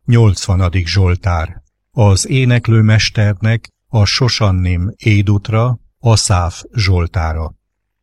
80. Zsoltár. Az éneklőmesternek a Sosannim édutra, Aszáf zsoltára.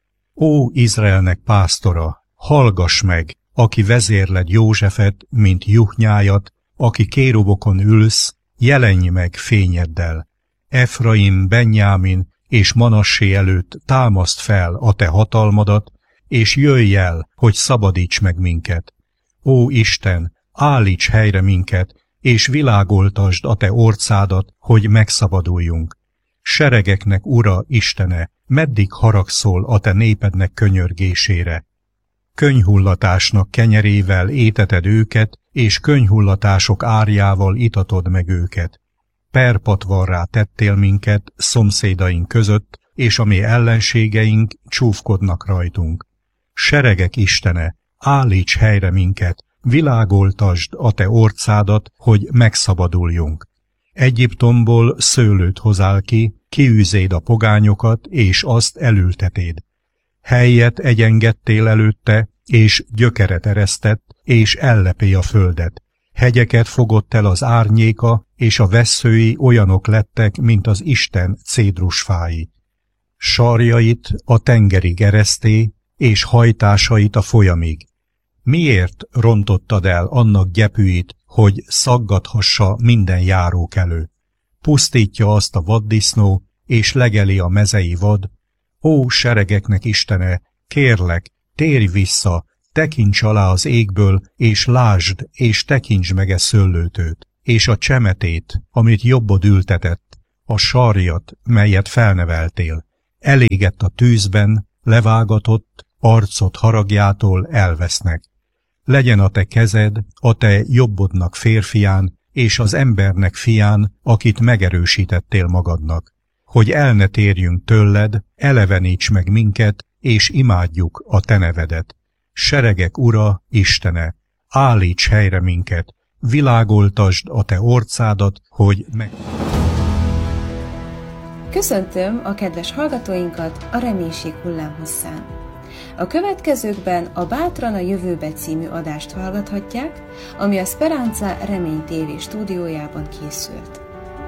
Ó, Izraelnek pásztora, hallgass meg, aki vezérled Józsefet, mint juhnyájat, aki kérubokon ülsz, jelenj meg fényeddel. Efraim, Benjámin és Manassé előtt támaszt fel a te hatalmadat, és jöjj el, hogy szabadíts meg minket. Ó Isten, állíts helyre minket, és világoltasd a te orcádat, hogy megszabaduljunk. Seregeknek Ura, Istene, meddig haragszol a te népednek könyörgésére? Könyhullatásnak kenyerével éteted őket, és könyhullatások árjával itatod meg őket. Perpatvarrá tettél minket szomszédaink között, és a mi ellenségeink csúfkodnak rajtunk. Seregek Istene, állíts helyre minket, világoltasd a te orcádat, hogy megszabaduljunk. Egyiptomból szőlőt hozál ki, kiűzéd a pogányokat, és azt elültetéd. Helyet egyengettél előtte, és gyökeret eresztett, és ellepé a földet. Hegyeket fogott el az árnyéka, és a vesszői olyanok lettek, mint az Isten cédrusfái. Sarjait a tengerig ereszté, és hajtásait a folyamig. Miért rontottad el annak gyepűit, hogy szaggathassa minden járókelő? Pusztítja azt a vaddisznó, és legeli a mezei vad. Ó, seregeknek Istene, kérlek, térj vissza, tekints alá az égből, és lásd, és tekints meg szőlőtőt, és a csemetét, amit jobbod ültetett, a sarjat, melyet felneveltél. Elégett a tűzben, levágatott, arcot haragjától elvesznek. Legyen a te kezed, a te jobbodnak férfián, és az embernek fián, akit megerősítettél magadnak, hogy el ne térjünk tőled, eleveníts meg minket, és imádjuk a te nevedet. Seregek Ura, Istene, állíts helyre minket, világoltasd a te orcádat, hogy meg... Köszöntöm a kedves hallgatóinkat a Reménység hullámhosszán. A következőkben a Bátran a jövőbe című adást hallgathatják, ami a Speranza Remény TV stúdiójában készült.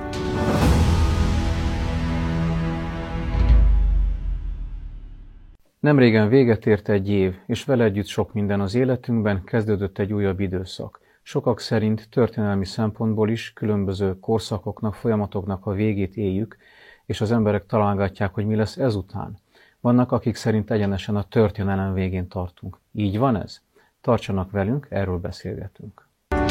Nemrégen véget ért egy év, és vele együtt sok minden az életünkben, kezdődött egy újabb időszak. Sokak szerint történelmi szempontból is különböző korszakoknak, folyamatoknak a végét éljük, és az emberek találgatják, hogy mi lesz ezután. Vannak, akik szerint egyenesen a történelem végén tartunk. Így van ez? Tartsanak velünk, erről beszélgetünk.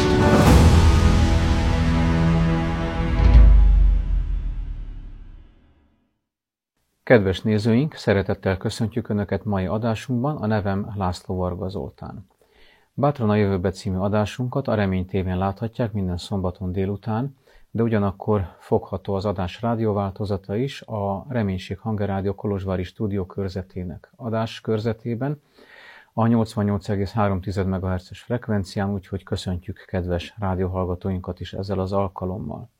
Kedves nézőink, szeretettel köszöntjük Önöket mai adásunkban, a nevem László Varga Zoltán. Bátran a jövőbe című adásunkat a Remény TV-n láthatják minden szombaton délután, de ugyanakkor fogható az adás rádióváltozata is a Reménység Hangerrádió kolozsvári stúdió körzetének adás körzetében, a 88,3 MHz-es frekvencián, úgyhogy köszöntjük kedves rádióhallgatóinkat is ezzel az alkalommal.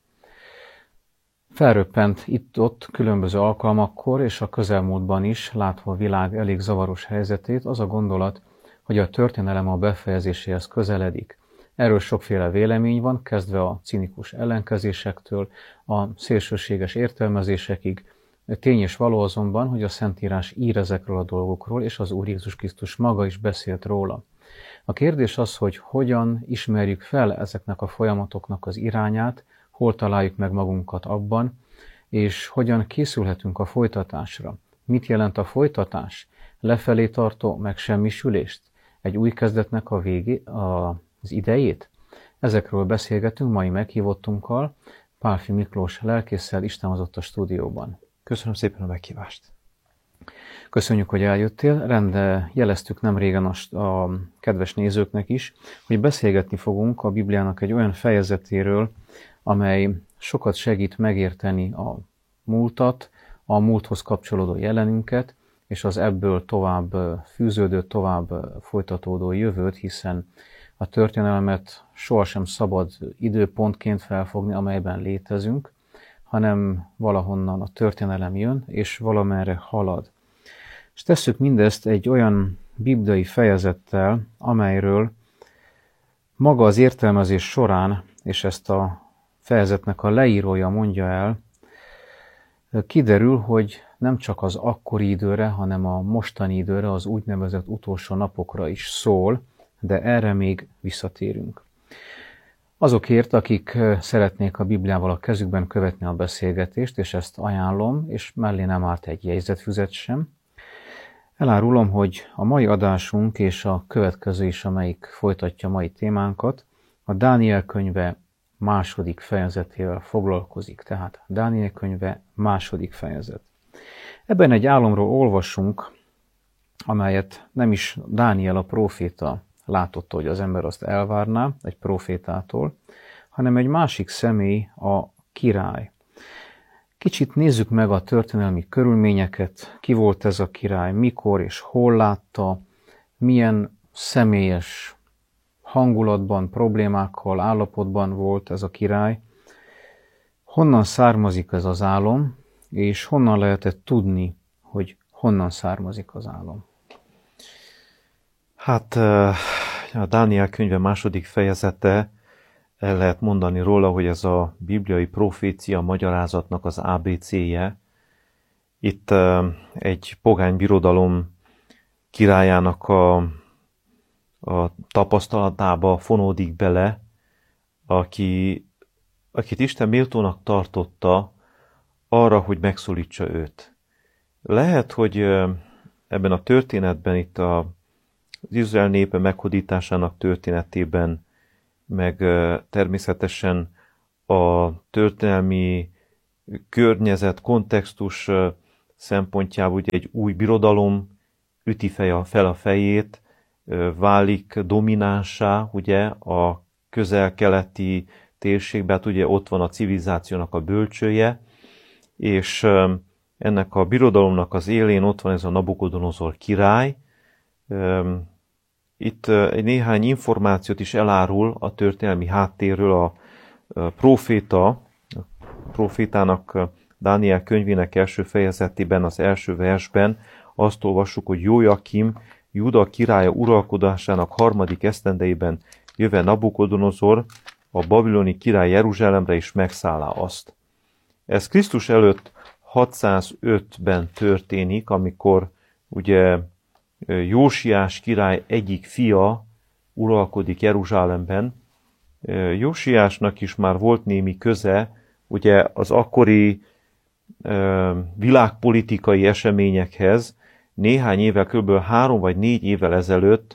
Felröppent itt-ott különböző alkalmakkor és a közelmúltban is, látva a világ elég zavaros helyzetét, az a gondolat, hogy a történelem a befejezéséhez közeledik. Erről sokféle vélemény van, kezdve a cinikus ellenkezésektől a szélsőséges értelmezésekig. Tény és való azonban, hogy a Szentírás ír ezekről a dolgokról, és az Úr Jézus Krisztus maga is beszélt róla. A kérdés az, hogy hogyan ismerjük fel ezeknek a folyamatoknak az irányát, hol találjuk meg magunkat abban, és hogyan készülhetünk a folytatásra. Mit jelent a folytatás? Lefelé tartó megsemmisülést? Egy új kezdetnek a az idejét? Ezekről beszélgetünk mai meghívottunkkal, Pálffy Miklós lelkésszel, Isten hozott a stúdióban. Köszönöm szépen a meghívást. Köszönjük, hogy eljöttél. Jeleztük nem régen a kedves nézőknek is, hogy beszélgetni fogunk a Bibliának egy olyan fejezetéről, amely sokat segít megérteni a múltat, a múlthoz kapcsolódó jelenünket, és az ebből tovább fűződő, tovább folytatódó jövőt, hiszen a történelmet sohasem szabad időpontként felfogni, amelyben létezünk, hanem valahonnan a történelem jön, és valamerre halad. És tesszük mindezt egy olyan bibliai fejezettel, amelyről maga az értelmezés során és ezt a fejezetnek a leírója mondja el, kiderül, hogy nem csak az akkori időre, hanem a mostani időre, az úgynevezett utolsó napokra is szól, de erre még visszatérünk. Azokért, akik szeretnék a Bibliával a kezükben követni a beszélgetést, és ezt ajánlom, és mellé nem árt egy jegyzetfüzet sem, elárulom, hogy a mai adásunk és a következő is, amelyik folytatja mai témánkat, a Dániel könyve második fejezetével foglalkozik. Tehát Dániel könyve második fejezet. Ebben egy álomról olvasunk, amelyet nem is Dániel a próféta látotta, hogy az ember azt elvárná egy prófétától, hanem egy másik személy, a király. Kicsit nézzük meg a történelmi körülményeket, ki volt ez a király, mikor és hol látta, milyen személyes hangulatban, problémákkal, állapotban volt ez a király, honnan származik ez az álom, és honnan lehetett tudni, hogy honnan származik az álom. Hát a Dániel könyve második fejezete, el lehet mondani róla, hogy ez a bibliai profécia magyarázatnak az ABC-je. Itt egy pogány birodalom királyának a tapasztalatába fonódik bele, akit Isten méltónak tartotta arra, hogy megszólítsa őt. Lehet, hogy ebben a történetben, itt az Izrael népe meghódításának történetében, meg természetesen a történelmi környezet, kontextus szempontjából ugye egy új birodalom üti fel a fejét, válik dominánsá ugye a közel-keleti térségben, hát ugye ott van a civilizációnak a bölcsője, és ennek a birodalomnak az élén ott van ez a Nabukodonozor király. Itt egy néhány információt is elárul a történelmi háttérről a profétának Dániel könyvének első fejezetében, az első versben azt olvassuk, hogy Jójakim, Júda királya uralkodásának harmadik esztendejében jöve Nabukodonozor, a babiloni király Jeruzsálemre is megszállá azt. Ez Krisztus előtt 605-ben történik, amikor ugye Jósiás király egyik fia uralkodik Jeruzsálemben. Jósiásnak is már volt némi köze, ugye az akkori világpolitikai eseményekhez. Néhány évvel, kb. 3 vagy 4 évvel ezelőtt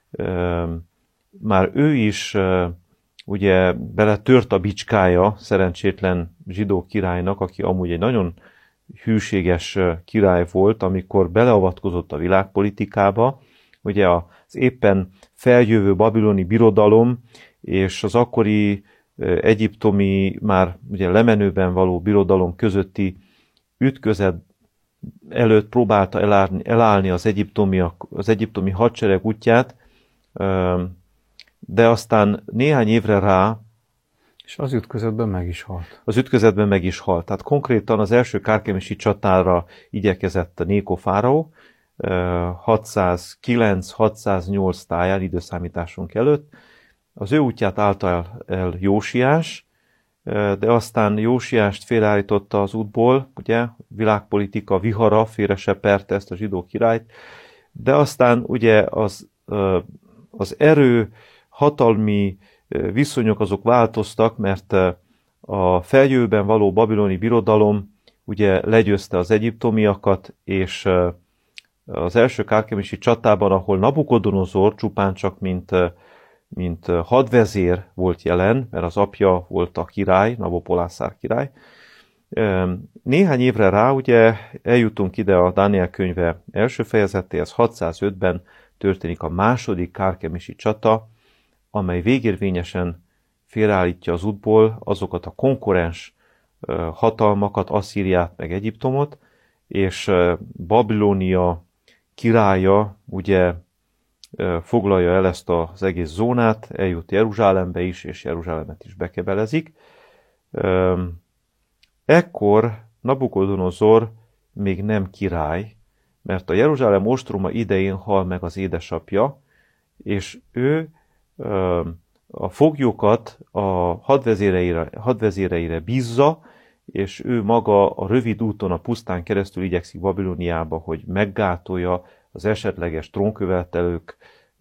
már ő is ugye beletört a bicskája szerencsétlen zsidó királynak, aki amúgy egy nagyon hűséges király volt, amikor beleavatkozott a világpolitikába. Ugye az éppen feljövő babiloni birodalom és az akkori egyiptomi, már ugye lemenőben való birodalom közötti ütközet előtt próbálta elállni az egyiptomi hadsereg útját, de aztán néhány évre rá, és az ütközetben meg is halt. Az ütközetben meg is halt. Tehát konkrétan az első kárkemisi csatára igyekezett a Néko fáraó, 609-608 táján időszámításunk előtt. Az ő útját állta el Jósiás, de aztán Jósiást félreállította az útból, ugye, világpolitika vihara félreseperte ezt a zsidó királyt, de aztán ugye az erő, hatalmi viszonyok azok változtak, mert a feljövőben való babiloni birodalom ugye legyőzte az egyiptomiakat, és az első kárkemisi csatában, ahol Nabukodonozor csupán csak mint hadvezér volt jelen, mert az apja volt a király, Nabopolásár király. Néhány évre rá ugye eljutunk ide a Dániel könyve első fejezetéhez, 605-ben történik a második kárkemisi csata, amely végérvényesen félreállítja az útból azokat a konkurens hatalmakat, Asszíriát meg Egyiptomot, és Babilónia királya ugye foglalja el ezt az egész zónát, eljut Jeruzsálembe is, és Jeruzsálemet is bekebelezik. Ekkor Nabukodonozor még nem király, mert a Jeruzsálem ostroma idején hal meg az édesapja, és ő a foglyokat a hadvezéreire bízza, és ő maga a rövid úton a pusztán keresztül igyekszik Babiloniába, hogy meggátolja az esetleges trónkövetelők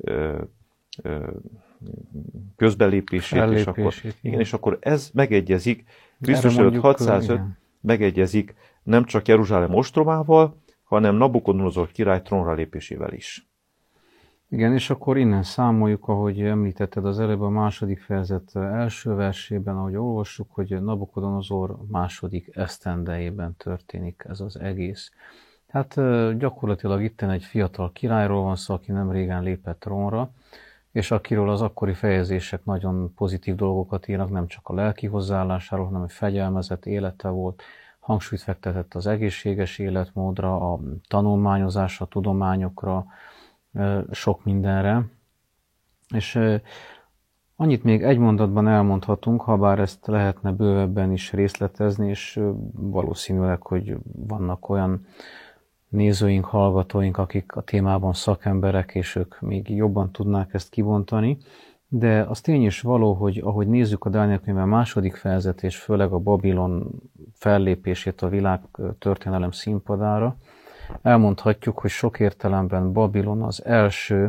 közbelépését. És akkor ez megegyezik, Krisztus előtt 605 megegyezik nem csak Jeruzsálem ostromával, hanem Nabukodonozor király trónra lépésével is. Igen, és akkor innen számoljuk, ahogy említetted az előbb a második fejezet első versében, ahogy olvassuk, hogy Nabukodonozor második esztendejében történik ez az egész. Hát gyakorlatilag itten egy fiatal királyról van szó, aki nem régen lépett trónra, és akiről az akkori fejezések nagyon pozitív dolgokat írnak, nem csak a lelki hozzáállásáról, hanem egy fegyelmezett élete volt, hangsúlyt fektetett az egészséges életmódra, a tanulmányozásra, a tudományokra, sok mindenre. És annyit még egy mondatban elmondhatunk, ha bár ezt lehetne bővebben is részletezni, és valószínűleg, hogy vannak olyan nézőink, hallgatóink, akik a témában szakemberek, és ők még jobban tudnák ezt kibontani, de az tény is való, hogy ahogy nézzük a Dániel könyve második fejezet, és főleg a Babilon fellépését a világ történelem színpadára, elmondhatjuk, hogy sok értelemben Babilon az első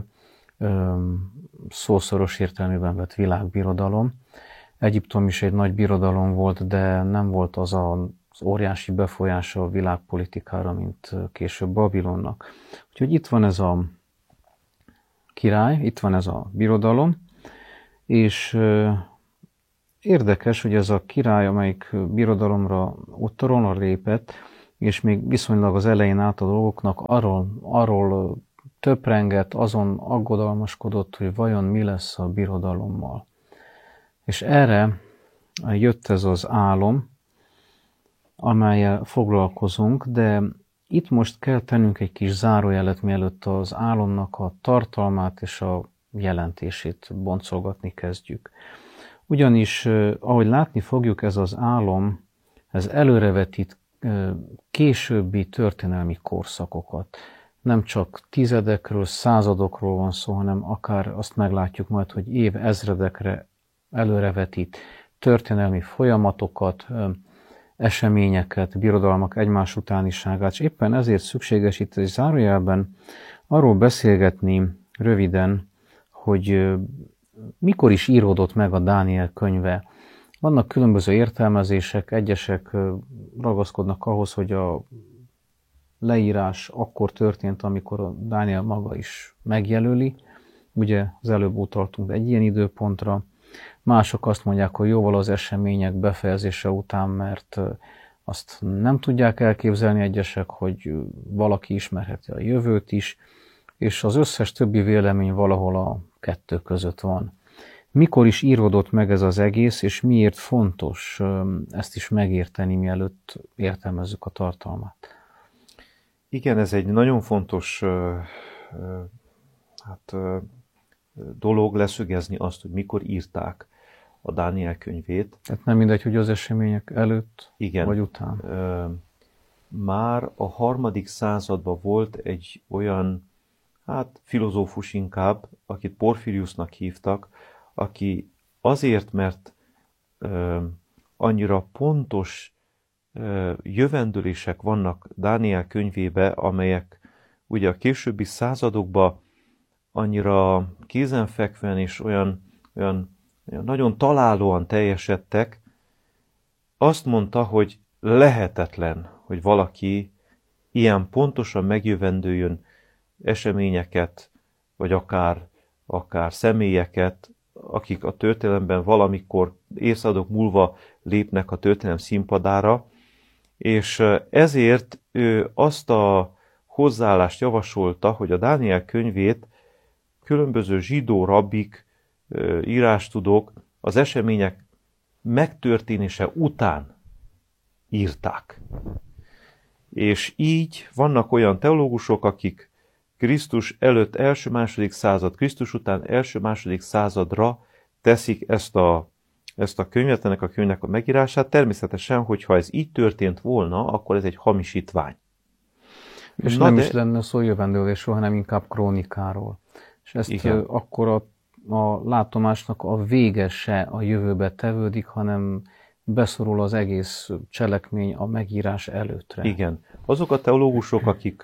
szószoros értelmében vett világbirodalom. Egyiptom is egy nagy birodalom volt, de nem volt az az óriási befolyása a világpolitikára, mint később Babilonnak. Úgyhogy itt van ez a király, itt van ez a birodalom, és érdekes, hogy ez a király, amelyik birodalomra ott trónra lépett, és még viszonylag az elején állt a dolgoknak, arról töprengett, azon aggodalmaskodott, hogy vajon mi lesz a birodalommal. És erre jött ez az álom, amellyel foglalkozunk, de itt most kell tennünk egy kis zárójelet, mielőtt az álomnak a tartalmát és a jelentését boncolgatni kezdjük. Ugyanis, ahogy látni fogjuk, ez az álom, ez előrevetít későbbi történelmi korszakokat. Nem csak tizedekről, századokról van szó, hanem akár azt meglátjuk majd, hogy évezredekre előrevetít történelmi folyamatokat, eseményeket, birodalmak egymás utániságát, és éppen ezért szükséges itt egy zárójelben arról beszélgetni röviden, hogy mikor is íródott meg a Dániel könyve. Vannak különböző értelmezések, egyesek ragaszkodnak ahhoz, hogy a leírás akkor történt, amikor a Dániel maga is megjelöli. Ugye az előbb utaltunk egy ilyen időpontra. Mások azt mondják, hogy jóval az események befejezése után, mert azt nem tudják elképzelni egyesek, hogy valaki ismerheti a jövőt is, és az összes többi vélemény valahol a kettő között van. Mikor is íródott meg ez az egész, és miért fontos ezt is megérteni, mielőtt értelmezzük a tartalmát? Igen, ez egy nagyon fontos dolog leszögezni azt, hogy mikor írták a Dániel könyvét. Tehát nem mindegy, hogy az események előtt igen, vagy után. Már a 3. században volt egy olyan, filozófus inkább, akit Porfiriusnak hívtak, aki azért, mert annyira pontos jövendőlések vannak Dániel könyvébe, amelyek ugye a későbbi századokban annyira kézenfekvően és olyan nagyon találóan teljesedtek, azt mondta, hogy lehetetlen, hogy valaki ilyen pontosan megjövendőjön eseményeket, vagy akár személyeket, akik a történelemben valamikor évszázadok múlva lépnek a történelem színpadára, és ezért ő azt a hozzáállást javasolta, hogy a Dániel könyvét különböző zsidó rabbik, írástudók az események megtörténése után írták. És így vannak olyan teológusok, akik Krisztus előtt első-második század, Krisztus után első-második századra teszik ezt a könyvet, ennek a könyvnek a megírását. Természetesen, hogyha ez így történt volna, akkor ez egy hamisítvány. És is lenne szó jövendőlésről, hanem inkább krónikáról. És ezt akkor a a látomásnak a vége se a jövőbe tevődik, hanem beszorul az egész cselekmény a megírás előttre. Igen. Azok a teológusok, akik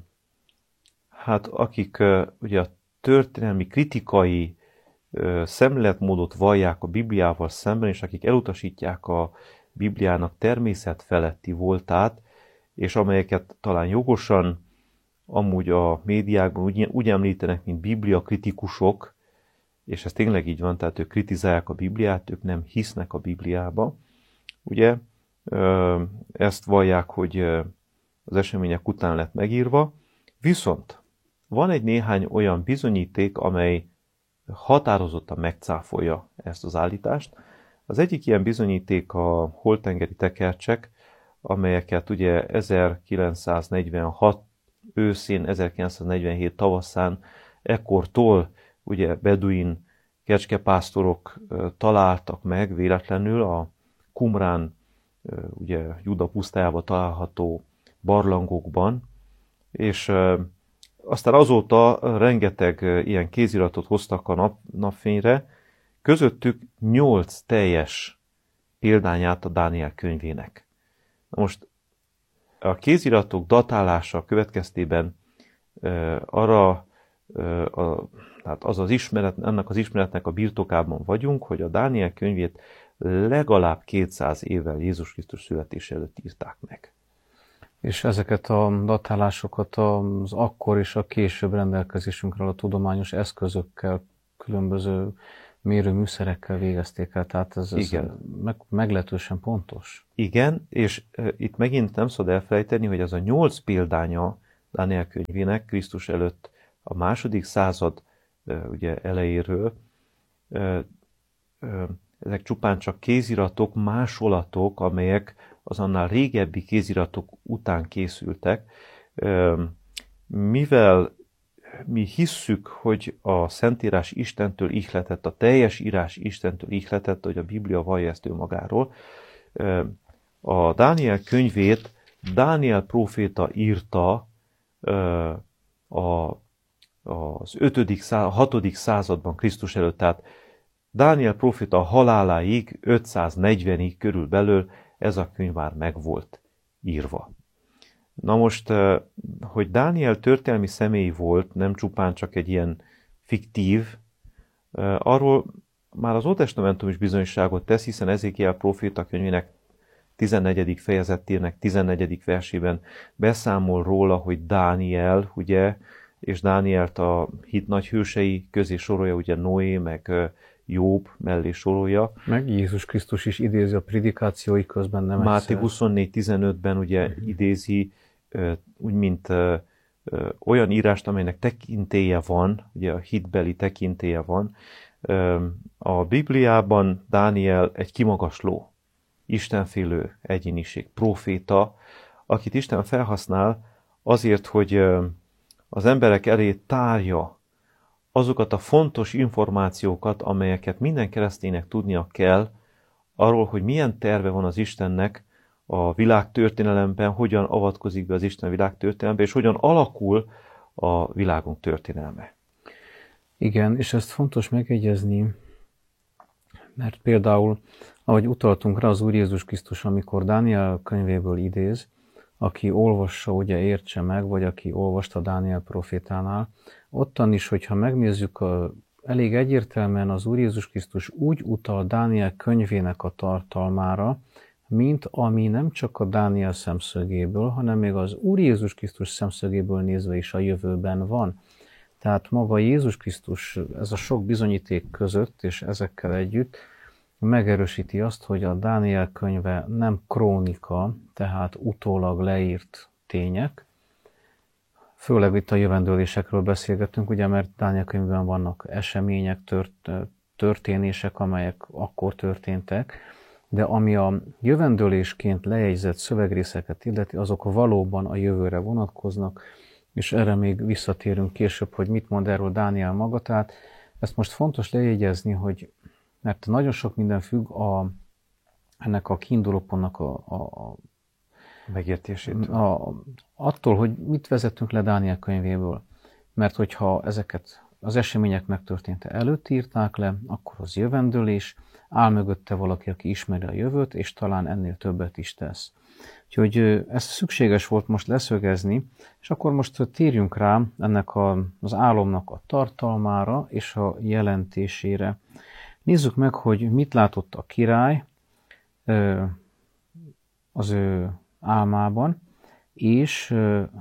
ugye a történelmi kritikai szemléletmódot vallják a Bibliával szemben, és akik elutasítják a Bibliának természetfeletti voltát, és amelyeket talán jogosan amúgy a médiákban úgy említenek, mint Biblia kritikusok, és ez tényleg így van, tehát ők kritizálják a Bibliát, ők nem hisznek a Bibliába. Ugye ezt vallják, hogy az események után lett megírva, viszont van egy néhány olyan bizonyíték, amely határozottan megcáfolja ezt az állítást. Az egyik ilyen bizonyíték a holttengeri tekercsek, amelyeket ugye 1946 őszén, 1947 tavaszán ekkortól ugye beduin kecskepásztorok találtak meg véletlenül a Qumrán, ugye Juda pusztájában található barlangokban, és aztán azóta rengeteg ilyen kéziratot hoztak a napfényre, közöttük 8 teljes példányát a Dániel könyvének. Na most a kéziratok datálása következtében tehát ennek az ismeretnek a birtokában vagyunk, hogy a Dániel könyvét legalább 200 évvel Jézus Krisztus születése előtt írták meg. És ezeket a datálásokat az akkor és a később rendelkezésünkre a tudományos eszközökkel, különböző mérőműszerekkel végezték el, tehát ez meglehetősen pontos. Igen, és itt megint nem szabad elfelejteni, hogy ez a 8 példánya Dániel könyvének Krisztus előtt a II. Század ugye elejéről, ezek csupán csak kéziratok, másolatok, amelyek az annál régebbi kéziratok után készültek, mivel mi hisszük, hogy a Szentírás Istentől ihletett, a teljes írás Istentől ihletett, hogy a Biblia vallja ezt önmagáról, a Dániel könyvét Dániel próféta írta az 6. században Krisztus előtt, tehát Dániel próféta haláláig, 540-ig körülbelül ez a könyv már meg volt írva. Na most, hogy Dániel történelmi személy volt, nem csupán csak egy ilyen fiktív, arról már az Ótestamentum is bizonyságot tesz, hiszen Ezékiel próféta könyvének 14. fejezetének 14. versében beszámol róla, hogy Dániel, ugye, és Dánielt a hit nagy hősei közé sorolja, ugye Noé, meg Jobb mellé sorolja. Meg Jézus Krisztus is idézi a prédikációi közben, nem Máté 24.15-ben ugye idézi úgy, mint olyan írást, amelynek tekintélye van, ugye a hitbeli tekintélye van. A Bibliában Dániel egy kimagasló, istenfélő egyéniség, próféta, akit Isten felhasznál azért, hogy az emberek elé tárja azokat a fontos információkat, amelyeket minden kereszténynek tudnia kell arról, hogy milyen terve van az Istennek a világtörténelemben, hogyan avatkozik be az Isten világtörténelembe, és hogyan alakul a világunk történelme. Igen, és ezt fontos megjegyezni, mert például, ahogy utaltunk rá, az Úr Jézus Krisztus, amikor Dániel könyvéből idéz, aki olvassa, ugye értse meg, vagy aki olvasta Dániel profétánál, ottan is, hogyha megnézzük, elég egyértelműen az Úr Jézus Krisztus úgy utal Dániel könyvének a tartalmára, mint ami nem csak a Dániel szemszögéből, hanem még az Úr Jézus Krisztus szemszögéből nézve is a jövőben van. Tehát maga Jézus Krisztus, ez a sok bizonyíték között, és ezekkel együtt megerősíti azt, hogy a Dániel könyve nem krónika, tehát utólag leírt tények. Főleg itt a jövendőlésekről beszélgetünk, ugye, mert Dániel könyvben vannak események, történések, amelyek akkor történtek, de ami a jövendőlésként lejegyzett szövegrészeket illeti, azok valóban a jövőre vonatkoznak, és erre még visszatérünk később, hogy mit mond erről Dániel maga. Tehát ezt most fontos lejegyezni, hogy mert nagyon sok minden függ ennek a kiindulópontnak a megértésétől. Attól, hogy mit vezettünk le Dániel könyvéből. Mert hogyha ezeket az események megtörténte előtt írták le, akkor az jövendőlés, áll mögötte valaki, aki ismeri a jövőt, és talán ennél többet is tesz. Úgyhogy ezt szükséges volt most leszögezni, és akkor most térjünk rá ennek az álomnak a tartalmára és a jelentésére. Nézzük meg, hogy mit látott a király az ő álmában, és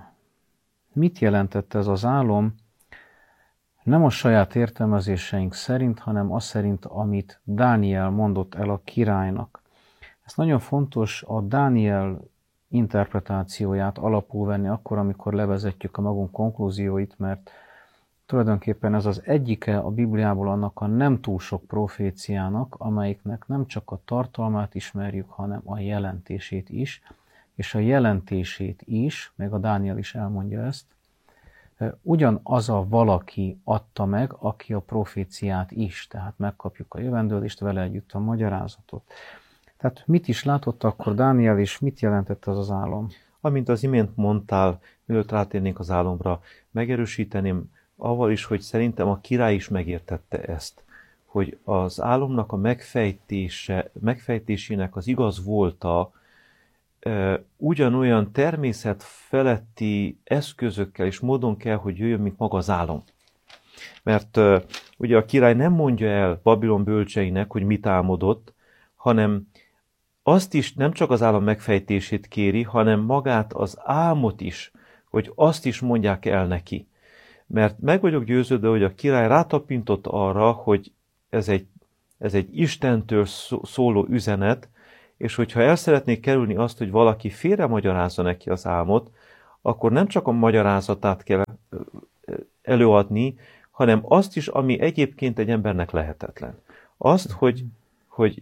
mit jelentett ez az álom, nem a saját értelmezéseink szerint, hanem az szerint, amit Dániel mondott el a királynak. Ez nagyon fontos a Dániel interpretációját alapul venni akkor, amikor levezetjük a magunk konklúzióit, mert tulajdonképpen ez az egyike a Bibliából annak a nem túl sok proféciának, amelyiknek nem csak a tartalmát ismerjük, hanem a jelentését is, és a jelentését is, meg a Dániel is elmondja ezt, ugyanaz a valaki adta meg, aki a proféciát is, tehát megkapjuk a jövendőlést, vele együtt a magyarázatot. Tehát mit is látott akkor Dániel, és mit jelentett az az álom? Amint az imént mondtál, mielőtt rátérnénk az álomra, megerősíteném avval is, hogy szerintem a király is megértette ezt, hogy az álomnak a megfejtésének az igaz volta, ugyanolyan természet feletti eszközökkel és módon kell, hogy jöjjön, mint maga az álom. Mert ugye a király nem mondja el Babilon bölcseinek, hogy mit álmodott, hanem azt is nem csak az álom megfejtését kéri, hanem magát az álmot is, hogy azt is mondják el neki. Mert meg vagyok győződve, hogy a király rátapintott arra, hogy ez egy Istentől szóló üzenet, és hogyha el szeretnék kerülni azt, hogy valaki félre magyarázza neki az álmot, akkor nem csak a magyarázatát kell előadni, hanem azt is, ami egyébként egy embernek lehetetlen. Azt, hogy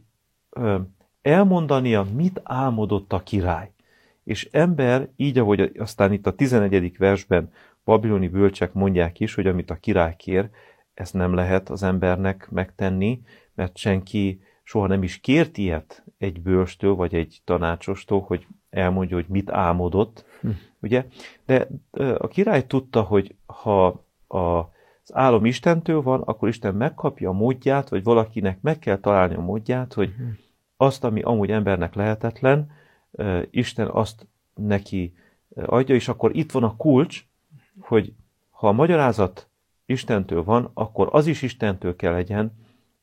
elmondania, mit álmodott a király. És ember, így ahogy aztán itt a 11. versben babiloni bölcsek mondják is, hogy amit a király kér, ezt nem lehet az embernek megtenni, mert senki soha nem is kért ilyet egy bölcstől, vagy egy tanácsostól, hogy elmondja, hogy mit álmodott. Ugye? De a király tudta, hogy ha az álom Istentől van, akkor Isten megkapja a módját, vagy valakinek meg kell találni a módját, hogy azt, ami amúgy embernek lehetetlen, Isten azt neki adja, és akkor itt van a kulcs, hogy ha a magyarázat Istentől van, akkor az is Istentől kell legyen,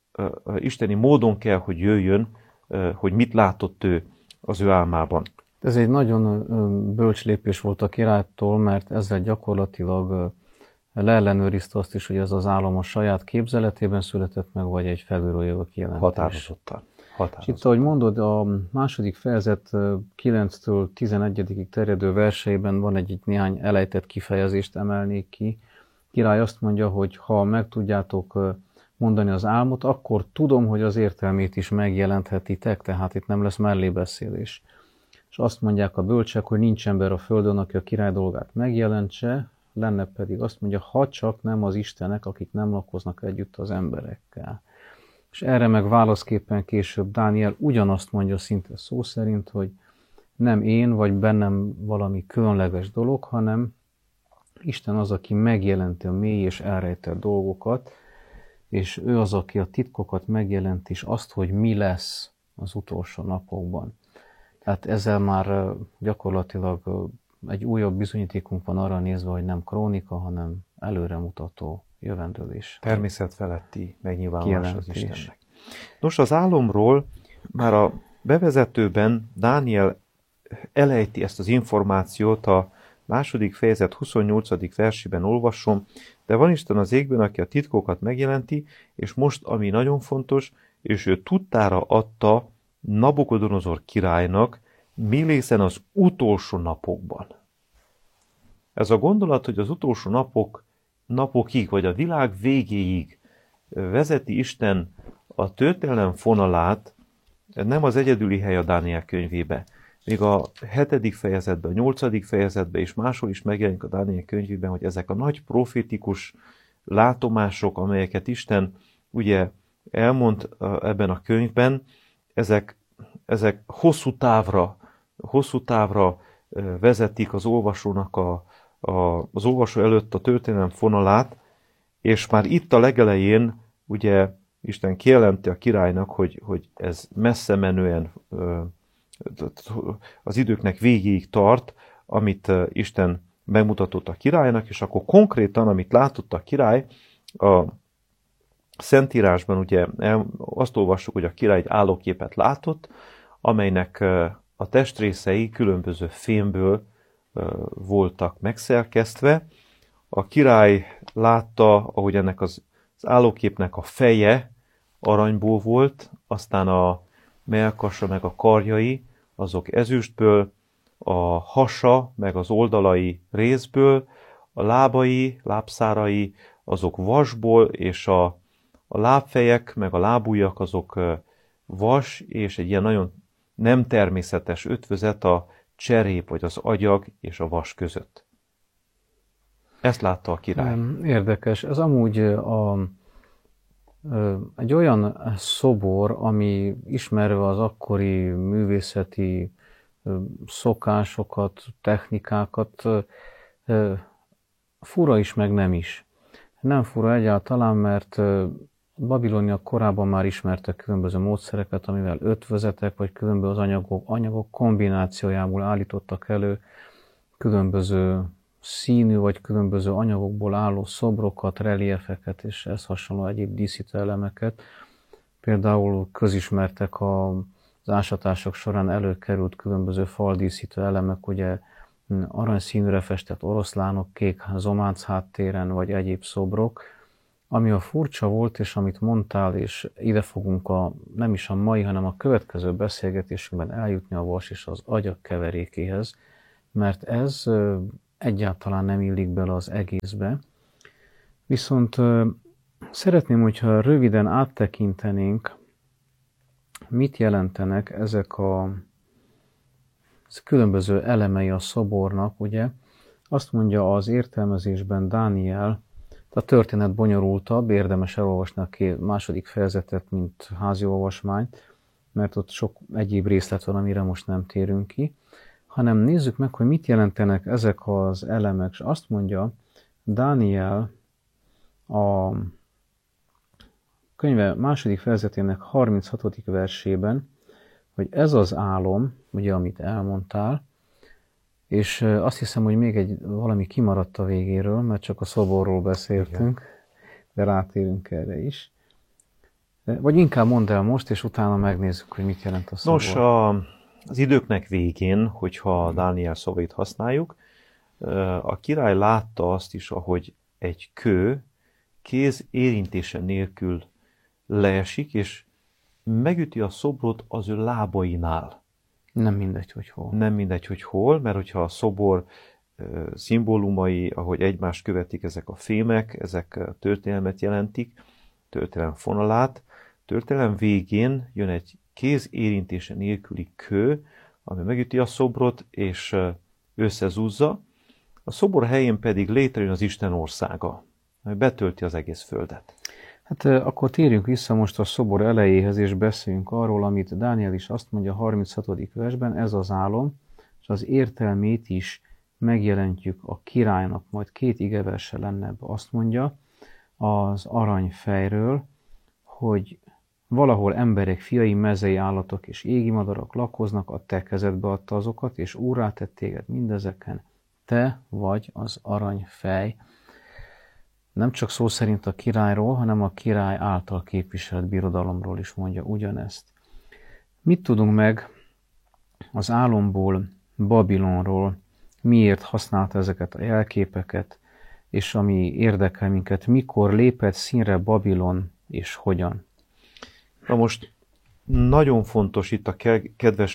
isteni módon kell, hogy jöjjön, hogy mit látott ő az ő álmában. Ez egy nagyon bölcs lépés volt a királytól, mert ezzel gyakorlatilag leellenőrizte azt is, hogy ez az álom a saját képzeletében született meg, vagy egy felülről jövő kijelentés. Határozottan. És itt, ahogy mondod, a második fejezet 9-től 11-ig terjedő verseiben van egy néhány elejtett kifejezést emelnék ki. Király azt mondja, hogy ha meg tudjátok mondani az álmot, akkor tudom, hogy az értelmét is megjelenthetitek, tehát itt nem lesz mellébeszélés. És azt mondják a bölcsek, hogy nincs ember a földön, aki a király dolgát megjelentse, lenne pedig azt mondja, ha csak nem az istenek, akik nem lakoznak együtt az emberekkel. És erre meg válaszképpen később Dániel ugyanazt mondja szinte szó szerint, hogy nem én, vagy bennem valami különleges dolog, hanem Isten az, aki megjelenti a mély és elrejtett dolgokat, és ő az, aki a titkokat megjelent, és azt, hogy mi lesz az utolsó napokban. Tehát ezzel már gyakorlatilag egy újabb bizonyítékunk van arra nézve, hogy nem krónika, hanem előremutató jövendőlés. Természet feletti megnyilvánulás az Istennek. Nos, az álomról már a bevezetőben Dániel elejti ezt az információt, a második fejezet 28. versében olvasom, de van Isten az égben, aki a titkokat megjelenti, és most, ami nagyon fontos, és ő tudtára adta Nabukodonozor királynak Milészen az utolsó napokban. Ez a gondolat, hogy az utolsó napokig, vagy a világ végéig vezeti Isten a történelem fonalát, nem az egyedüli hely a Dániel könyvébe. Még a 7. fejezetben, a 8. fejezetben és máshol is megjelenik a Dániel könyvében, hogy ezek a nagy profétikus látomások, amelyeket Isten ugye elmond ebben a könyvben, ezek hosszú távra vezetik az olvasónak az olvasó előtt a történelem fonalát, És már itt a legelején ugye Isten kijelenti a királynak, hogy ez messze menően az időknek végéig tart, amit Isten megmutatott a királynak, és akkor konkrétan, amit látott a király, a Szentírásban ugye azt olvassuk, hogy a király egy állóképet látott, amelynek a testrészei különböző fémből voltak megszerkesztve. A király látta, ahogy ennek az állóképnek a feje aranyból volt, aztán a mellkasa meg a karjai, azok ezüstből, a hasa meg az oldalai rézből, a lábai, lábszárai, azok vasból, és a lábfejek meg a lábujjak azok vas, és egy ilyen nagyon nem természetes ötvözet a cserép, vagy az agyag és a vas között. Ezt látta a király. Érdekes. Ez amúgy egy olyan szobor, ami ismerve az akkori művészeti szokásokat, technikákat, fura is, meg nem is. Nem fura egyáltalán, mert Babilónia korábban már ismertek különböző módszereket, amivel ötvözetek vagy különböző anyagok kombinációjából állítottak elő különböző színű vagy különböző anyagokból álló szobrokat, reliefeket és ehhez hasonló egyéb díszítő elemeket. Például közismertek az ásatások során előkerült különböző faldíszítő elemek, ugye aranyszínűre festett oroszlánok, kék zománc háttéren, vagy egyéb szobrok. Ami a furcsa volt, és amit mondtál, és ide fogunk nem is a mai, hanem a következő beszélgetésünkben eljutni a vas és az agyag keverékéhez, mert ez egyáltalán nem illik bele az egészbe. Viszont szeretném, hogyha röviden áttekintenénk, mit jelentenek ezek a különböző elemei a szobornak, ugye? Azt mondja az értelmezésben Dániel, a történet bonyolultabb, érdemes elolvasni a második fejezetet, mint házi olvasmányt, mert ott sok egyéb részlet van, amire most nem térünk ki, hanem nézzük meg, hogy mit jelentenek ezek az elemek. És azt mondja Dániel a könyve második fejezetének 36. versében, hogy ez az álom, ugye, amit elmondtál, és azt hiszem, hogy még valami kimaradt a végéről, mert csak a szoborról beszéltünk, de rátérünk erre is. Vagy inkább mondd el most, és utána megnézzük, hogy mit jelent a szobor. Nos, az időknek végén, hogyha Dániel szavait használjuk, a király látta azt is, ahogy egy kő kéz érintése nélkül leesik, és megüti a szobrot az ő lábainál. Nem mindegy, hogy hol. Nem mindegy, hogy hol, mert hogyha a szobor szimbólumai, ahogy egymást követik, ezek a fémek, ezek történelmet jelentik, történelem fonalát, történelem végén jön egy kéz érintése nélküli kő, ami megüti a szobrot, és összezúzza. A szobor helyén pedig létrejön az Isten országa, ami betölti az egész földet. Hát akkor térjünk vissza most a szobor elejéhez, és beszéljünk arról, amit Dániel is azt mondja a 36. versben, ez az álom, és az értelmét is megjelentjük a királynak, majd 2 igeverse lenne, azt mondja az aranyfejről, hogy valahol emberek, fiai, mezei állatok és égi madarak lakoznak, a te kezedbe adta azokat, és úrrá tett téged mindezeken. Te vagy az aranyfej. Nem csak szó szerint a királyról, hanem a király által képviselt birodalomról is mondja ugyanezt. Mit tudunk meg az álomból, Babilonról, miért használta ezeket a jelképeket, és ami érdekel minket, mikor lépett színre Babilon, és hogyan? Na most nagyon fontos itt a kedves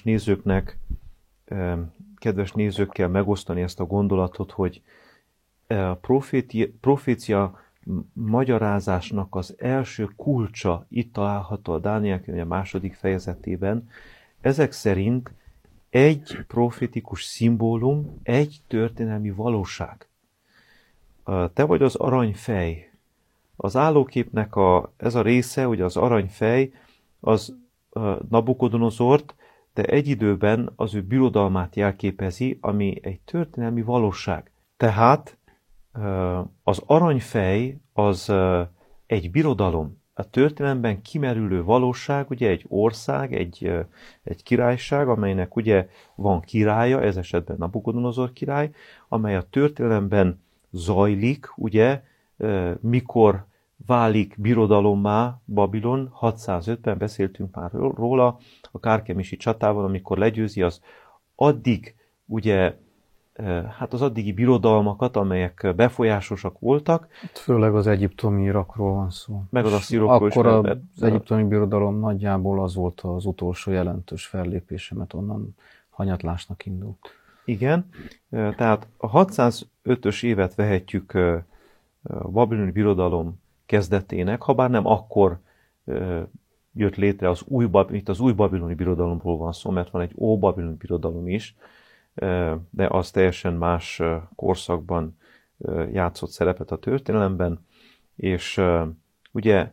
nézőkkel megosztani ezt a gondolatot, hogy a profécia magyarázásnak az első kulcsa itt található a Dániel könyve második fejezetében. Ezek szerint egy profétikus szimbólum, egy történelmi valóság. Te vagy az aranyfej. Az állóképnek ez a része, ugye az aranyfej, az Nabukodonozort, de egy időben az ő birodalmát jelképezi, ami egy történelmi valóság. Tehát az aranyfej az egy birodalom. A történelemben kimerülő valóság, ugye egy ország, egy királyság, amelynek ugye van királya, ez esetben Nabukodonozor király, amely a történelemben zajlik, ugye, mikor válik birodalommá Babilon, 605-ben beszéltünk már róla, a Kárkemisi csatában, amikor legyőzi az addig, ugye, hát az addigi birodalmakat, amelyek befolyásosak voltak. Főleg az egyiptomi Irakról van szó. Meg az asszírokról is. Akkor az egyiptomi birodalom nagyjából az volt az utolsó jelentős fellépése, mert onnan hanyatlásnak indult. Igen, tehát a 605-ös évet vehetjük a babiloni birodalom kezdetének, habár nem akkor jött létre itt az új babiloni birodalomról van szó, mert van egy óbabiloni birodalom is, de az teljesen más korszakban játszott szerepet a történelemben, és ugye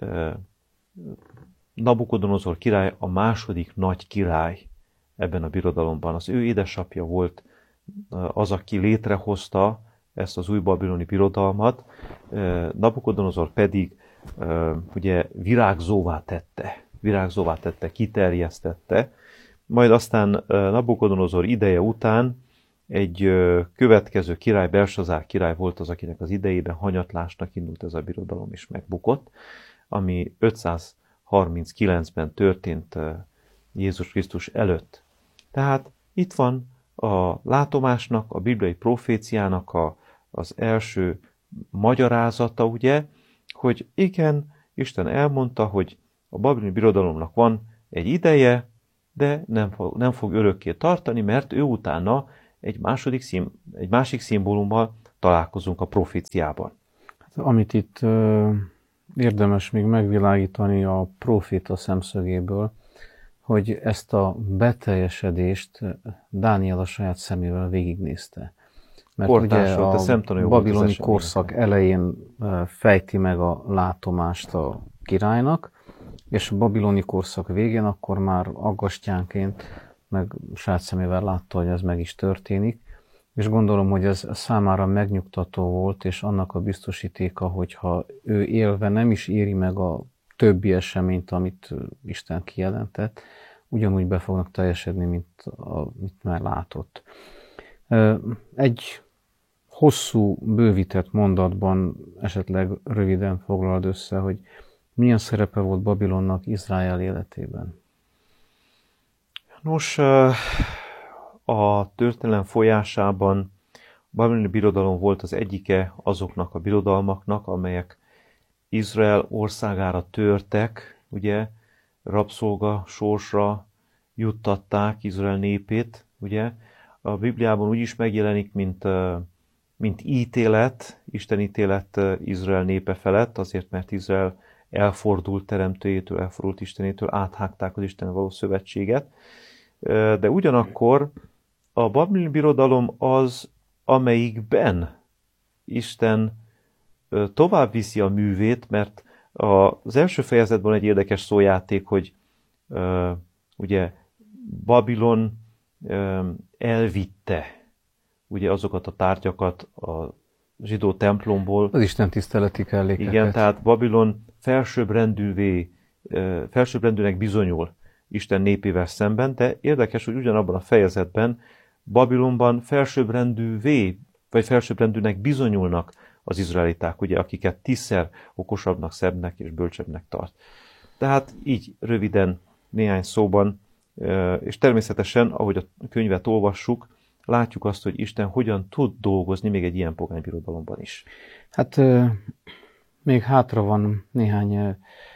Nabukodonozor király a második nagy király ebben a birodalomban. Az ő édesapja volt az, aki létrehozta ezt az új babiloni birodalmat, Nabukodonozor pedig ugye virágzóvá tette, kiterjesztette, majd aztán Nabukodonozor ideje után egy következő király, Belsazár király volt az, akinek az idejében hanyatlásnak indult ez a birodalom, és megbukott, ami 539-ben történt Jézus Krisztus előtt. Tehát itt van a látomásnak, a bibliai proféciának az első magyarázata, ugye, hogy igen, Isten elmondta, hogy a babiloni birodalomnak van egy ideje, de nem fog örökké tartani, mert ő utána egy másik szimbólummal találkozunk a proféciában. Amit itt érdemes még megvilágítani a próféta szemszögéből, hogy ezt a beteljesedést Dániel a saját szemével végignézte. Mert ugye a babiloni korszak elején fejti meg a látomást a királynak, és a babiloni korszak végén akkor már aggastyánként, meg saját szemével látta, hogy ez meg is történik, és gondolom, hogy ez számára megnyugtató volt, és annak a biztosítéka, hogyha ő élve nem is éri meg a többi eseményt, amit Isten kijelentett, ugyanúgy be fognak teljesedni, mint amit már látott. Egy hosszú, bővített mondatban esetleg röviden foglalod össze, hogy milyen szerepe volt Babilonnak Izrael életében? Nos, a történelem folyásában a babiloni birodalom volt az egyike azoknak a birodalmaknak, amelyek Izrael országára törtek, ugye, rabszolga sorsra juttatták Izrael népét, ugye. A Bibliában úgy is megjelenik, mint ítélet, Isten ítélet Izrael népe felett, azért, mert Izrael elfordult teremtőjétől, elfordult Istenétől, áthágták az Istennel való szövetséget. De ugyanakkor a babiloni birodalom az, amelyikben Isten tovább viszi a művét, mert az első fejezetben egy érdekes szójáték, hogy ugye Babilon elvitte ugye azokat a tárgyakat a zsidó templomból. Az Isten tiszteleti kellékeket. Igen, tehát Babilon felsőbbrendűnek bizonyul Isten népével szemben, de érdekes, hogy ugyanabban a fejezetben Babilonban felsőbbrendűnek bizonyulnak az izraeliták, ugye, akiket 10-szer okosabbnak, szebbnek és bölcsebbnek tart. Tehát így röviden, néhány szóban, és természetesen, ahogy a könyvet olvassuk, látjuk azt, hogy Isten hogyan tud dolgozni még egy ilyen pogány birodalomban is. Hát még hátra van néhány,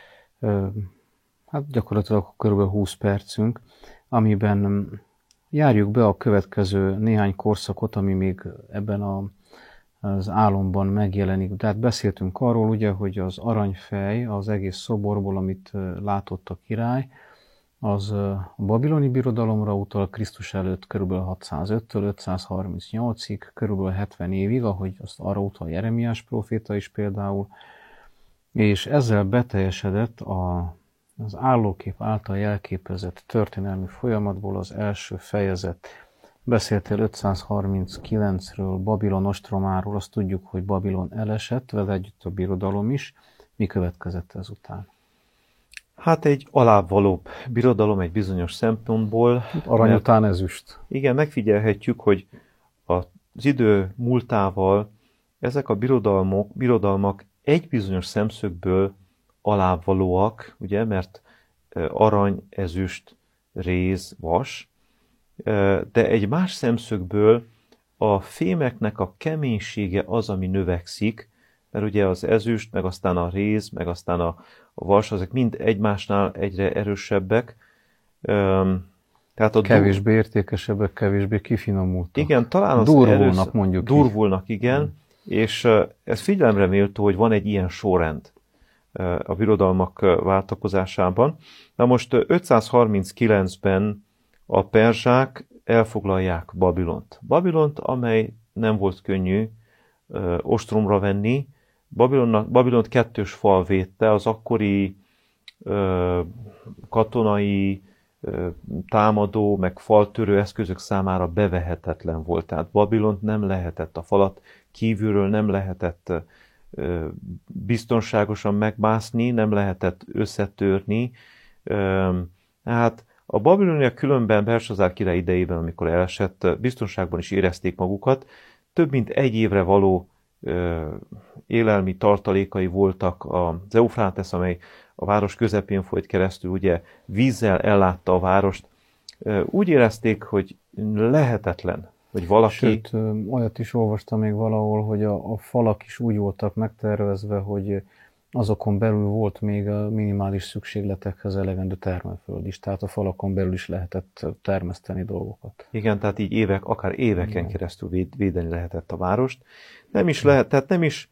hát gyakorlatilag kb. 20 percünk, amiben járjuk be a következő néhány korszakot, ami még ebben az álomban megjelenik. Tehát beszéltünk arról, ugye, hogy az aranyfej az egész szoborból, amit látott a király, az a babiloni birodalomra utal Krisztus előtt kb. 605-től 538-ig, kb. 70 évig, ahogy azt arra utal Jeremiás próféta is például, és ezzel beteljesedett az állókép által jelképezett történelmi folyamatból az első fejezet Beszéltél 539-ről, Babilon ostromáról, azt tudjuk, hogy Babilon elesett, vele együtt a birodalom is. Mi következett ezután? Hát egy alábbvalóbb birodalom egy bizonyos szempontból. Arany után ezüst. Igen, megfigyelhetjük, hogy az idő múltával ezek a birodalmak egy bizonyos szemszögből alábbvalóak, ugye, mert arany, ezüst, réz, vas, de egy más szemszögből a fémeknek a keménysége az, ami növekszik, mert ugye az ezüst, meg aztán a réz, meg aztán a vas, azok mind egymásnál egyre erősebbek. Tehát kevésbé értékesebbek, kevésbé kifinomultak. Igen, talán az durvulnak, mondjuk durvulnak, igen, és ez figyelemre méltó, hogy van egy ilyen sorrend a birodalmak váltakozásában. Na most 539-ben a perzsák elfoglalják Babilont. Babilont, amely nem volt könnyű ostromra venni. Babilont kettős fal védte, az akkori katonai támadó, meg faltörő eszközök számára bevehetetlen volt. Tehát Babilont nem lehetett, a falat kívülről nem lehetett biztonságosan megmászni, nem lehetett összetörni. Hát a babiloniak különben Belsazár király idejében, amikor elesett, biztonságban is érezték magukat. Több mint egy évre való élelmi tartalékai voltak az Eufrátesz, amely a város közepén folyt keresztül, ugye vízzel ellátta a várost. Úgy érezték, hogy lehetetlen, hogy valaki... Sőt, olyat is olvastam még valahol, hogy a falak is úgy voltak megtervezve, hogy azokon belül volt még a minimális szükségletekhez elegendő termőföld is, tehát a falakon belül is lehetett termeszteni dolgokat. Igen, tehát így akár éveken keresztül védeni lehetett a várost. Nem is lehet, tehát nem is